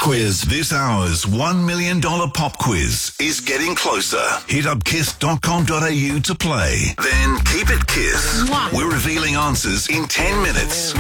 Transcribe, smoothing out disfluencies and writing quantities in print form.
quiz. This hour's $1 million pop quiz is getting closer. Hit up kiss.com.au to play. Then keep it Kiss. We're revealing answers in 10 minutes.